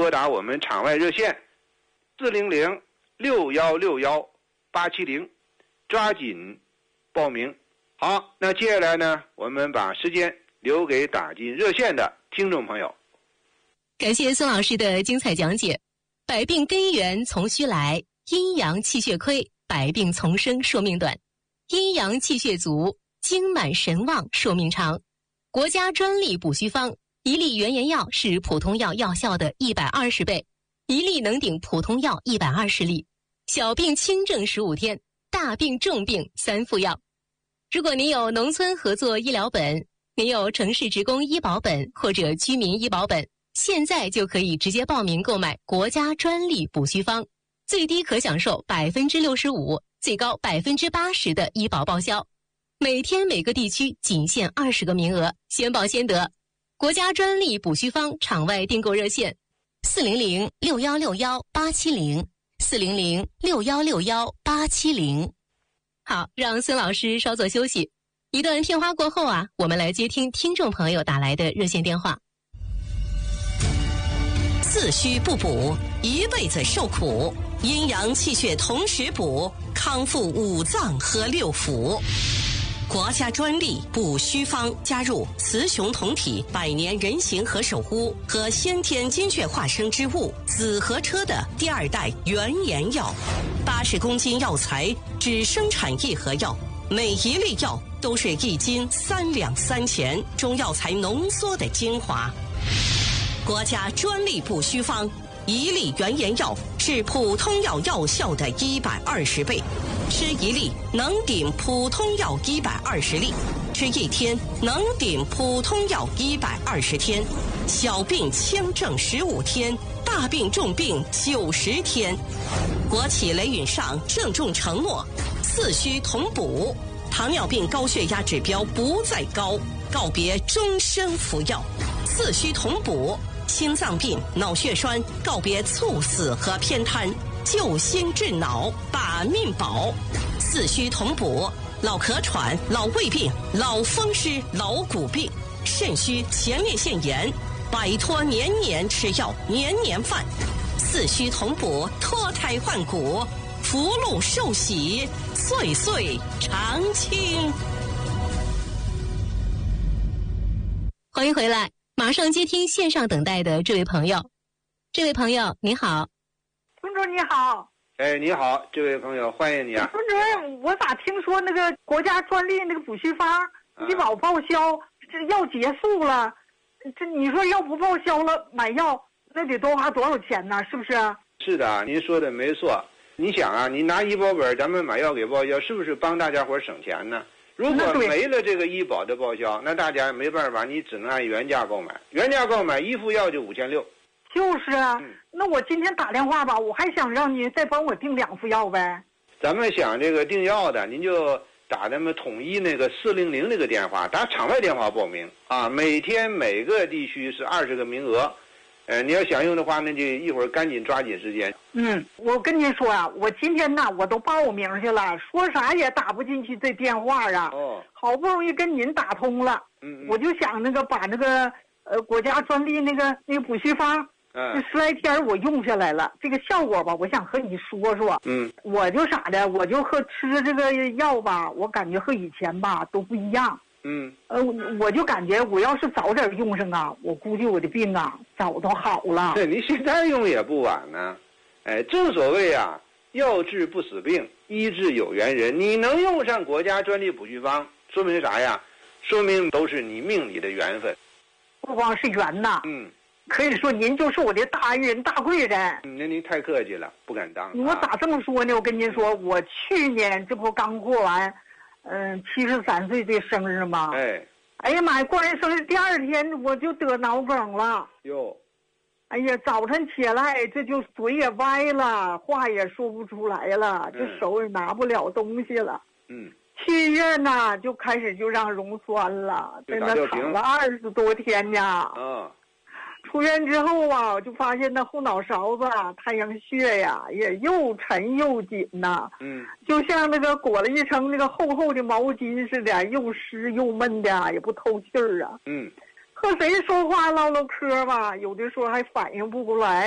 拨打我们场外热线400-6161-870，抓紧报名。好，那接下来呢，我们把时间留给打进热线的听众朋友。 感谢孙老师的精彩讲解。百病根源从虚来，阴阳气血亏，百病丛生，寿命短；阴阳气血足，精满神旺，寿命长。国家专利补虚方，一粒原研药是普通药药效的120倍，一粒能顶普通药120粒。小病轻症15天，大病重病3副药。如果您有农村合作医疗本，您有城市职工医保本或者居民医保本，现在就可以直接报名购买国家专利补虚方，最低可享受65%，最高80%的医保报销。每天每个地区仅限20个名额，先报先得。国家专利补虚方场外订购热线：400-6161-870，400-6161-870。好，让孙老师稍作休息。一段片花过后我们来接听听众朋友打来的热线电话。 自虚不补，一辈子受苦；阴阳气血同时补，康复5脏和6腑。国家专利补虚方加入雌雄同体百年人形和手乌和先天精血化生之物紫河车的第2代原研药，80公斤药材只生产1盒药，每一粒药都是1斤3两3钱，中药材浓缩的精华。国家专利补虚方，一粒原研药是普通药药效的120倍，吃一粒能顶普通药120粒，吃1天能顶普通药120天，小病轻症15天，大病重病90天。国企雷允上郑重承诺，四虚同补，糖尿病高血压指标不再高，告别终身服药，四虚同补。心脏病、脑血栓告别猝死和偏瘫，救心治脑，把命保。四虚同补，老咳喘、老胃病、老风湿、老骨病，肾虚、前列腺炎，摆脱年年吃药、年年犯。四虚同补，脱胎换骨，福禄寿喜，岁岁常青。 欢迎回来。马上接听线上等待的这位朋友。这位朋友你好。 孙主任你好。 你好，这位朋友，欢迎你啊。 孙主任，我咋听说那个国家专利那个补虚方医保报销，这要结束了，这你说要不报销了买药那得多花多少钱呢？是不是？ 是的，您说的没错。你想啊，你拿医保本咱们买药给报销，是不是帮大家伙省钱呢？如果没了这个医保的报销，那大家没办法，你只能按原价购买。原价购买1副药就5600。 就是啊，那我今天打电话吧，我还想让您再帮我订2副药呗。 咱们想这个订药的，您就打咱们统一那个400那个电话，打场外电话报名啊。每天每个地区是20个名额。你要想用的话，那就一会儿赶紧抓紧时间。 我跟您说啊，我今天呢我都报名去了，说啥也打不进去这电话啊。好不容易跟您打通了。我就想那个把那个国家专利那个补虚方，这10来天我用下来了，这个效果吧，我想和你说说。我就啥的，我就和吃这个药吧，我感觉和以前吧都不一样。我就感觉我要是早点用上啊，我估计我的病啊早都好了。 对，你现在用也不晚呢。正所谓啊，药治不死病，医治有缘人。你能用上国家专利补虚方，说明啥呀？说明都是你命里的缘分。 不光是缘呐，可以说您就是我的大恩人、大贵人。 那您太客气了，不敢当。 我咋这么说呢？我跟您说，我去年这不刚过完73岁的生日吗？哎呀妈呀，过完生日第2天我就得脑梗了。哎呀，早晨起来这就嘴也歪了，话也说不出来了，这手也拿不了东西了。去医院呢，就开始就让溶栓了，在那躺了20多天呢。出院之后啊，我就发现那后脑勺子太阳穴呀也又沉又紧呐。就像那个裹了一层那个厚厚的毛巾似的，又湿又闷的，也不透气儿啊。和谁说话唠唠嗑吧，有的时候还反应不过来。